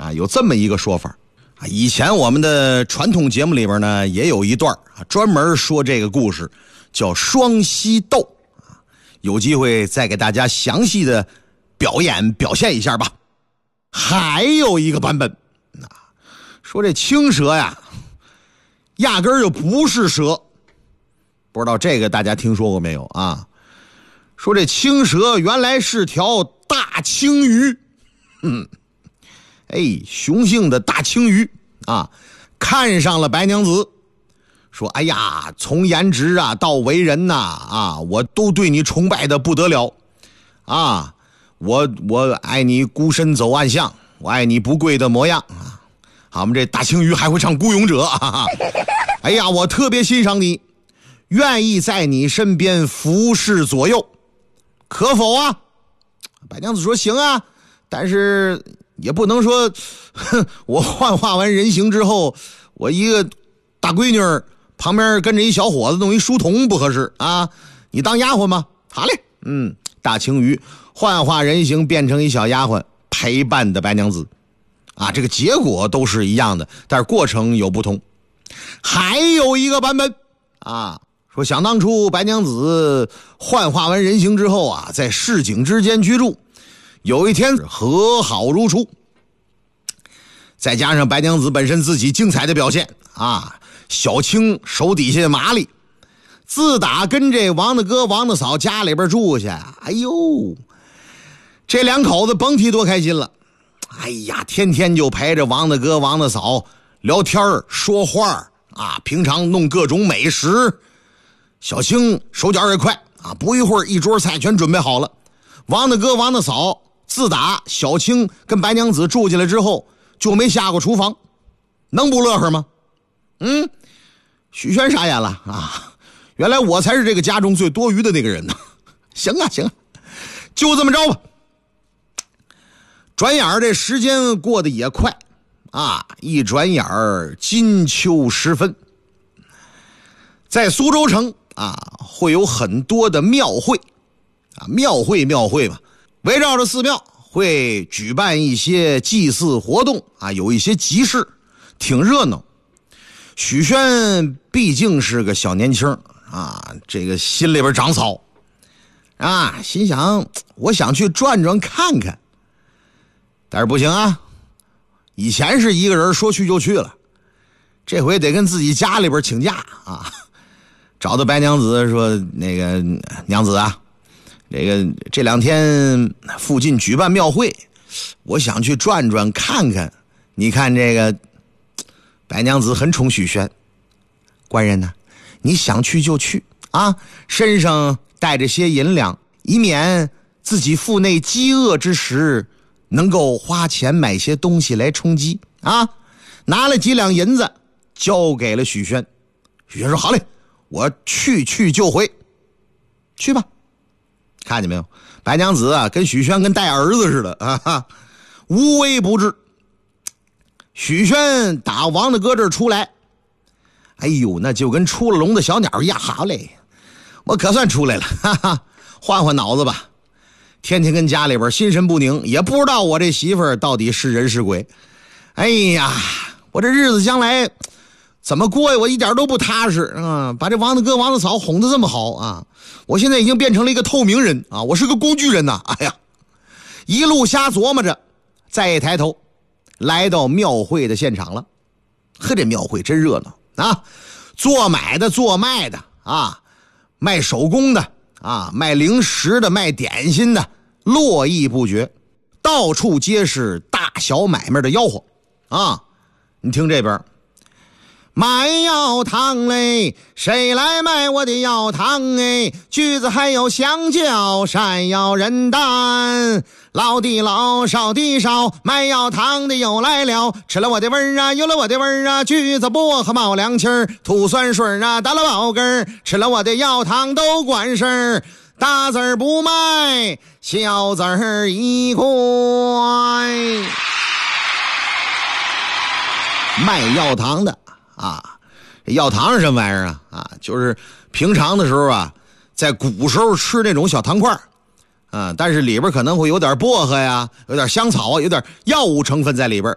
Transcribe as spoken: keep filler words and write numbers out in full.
啊，有这么一个说法啊。以前我们的传统节目里边呢，也有一段啊，专门说这个故事，叫双溪斗啊。有机会再给大家详细的表演表现一下吧。还有一个版本啊，说这青蛇呀，压根儿就不是蛇。不知道这个大家听说过没有啊？说这青蛇原来是条大青鱼，嗯，哎，雄性的大青鱼啊，看上了白娘子，说：“哎呀，从颜值啊到为人呐 啊, 啊，我都对你崇拜的不得了啊！我我爱你孤身走暗巷，我爱你不跪的模样啊！好，我们这大青鱼还会唱《孤勇者》啊！哎呀，我特别欣赏你，愿意在你身边服侍左右。”可否啊？白娘子说行啊，但是也不能说哼，我幻化完人形之后，我一个大闺女旁边跟着一小伙子弄一书童不合适啊，你当丫鬟吗？好嘞。嗯，大青鱼幻化人形变成一小丫鬟陪伴的白娘子啊，这个结果都是一样的，但是过程有不同。还有一个版本啊，说想当初白娘子幻化完人形之后啊，在市井之间居住，有一天和好如初，再加上白娘子本身自己精彩的表现啊，小青手底下的麻利，自打跟这王大哥王大嫂家里边住下，哎呦，这两口子甭提多开心了。哎呀，天天就陪着王大哥王大嫂聊天说话啊，平常弄各种美食。小青手脚也快啊，不一会儿一桌菜全准备好了。王大哥王大嫂自打小青跟白娘子住进来之后就没下过厨房，能不乐呵吗？嗯，许宣傻眼了啊，原来我才是这个家中最多余的那个人呢。行啊行啊，就这么着吧。转眼这时间过得也快啊，一转眼金秋时分，在苏州城啊，会有很多的庙会啊，庙会庙会嘛，围绕着寺庙会举办一些祭祀活动啊，有一些集市，挺热闹。许宣毕竟是个小年轻啊，这个心里边长草啊，心想我想去转转看看，但是不行啊，以前是一个人说去就去了，这回得跟自己家里边请假啊。找到白娘子说，那个娘子啊，这个这两天附近举办庙会，我想去转转看看。你看这个白娘子很宠许宣，官人呢，你想去就去啊，身上带着些银两，以免自己腹内饥饿之时能够花钱买些东西来充饥啊。拿了几两银子交给了许宣，许宣说好嘞，我去去就回，去吧。看见没有，白娘子啊，跟许宣跟带儿子似的啊哈，无微不至。许宣打王大哥这儿出来，哎呦，那就跟出了笼的小鸟一样。好嘞，我可算出来了，哈哈，换换脑子吧。天天跟家里边心神不宁，也不知道我这媳妇儿到底是人是鬼。哎呀，我这日子将来怎么过呀？我一点都不踏实啊！把这王大哥王大嫂哄得这么好啊！我现在已经变成了一个透明人啊！我是个工具人呐！哎呀，一路瞎琢磨着，再一抬头，来到庙会的现场了。呵，这庙会真热闹啊！做买的、做卖的啊，卖手工的啊，卖零食的、卖点心的，络绎不绝，到处皆是大小买卖的吆喝啊！你听这边。卖药糖嘞，谁来卖我的药糖哎？橘子还有香蕉，山药人丹，老的老少的少，卖药糖的又来了，吃了我的味儿啊，有了我的味儿啊，橘子薄荷冒凉气儿，吐酸水啊，打了爆根儿，吃了我的药糖都管事儿，大字儿不卖，小字儿一块。卖药糖的啊，这药糖是什么玩意儿啊？啊，就是平常的时候啊，在古时候吃那种小糖块啊，但是里边可能会有点薄荷呀，有点香草啊，有点药物成分在里边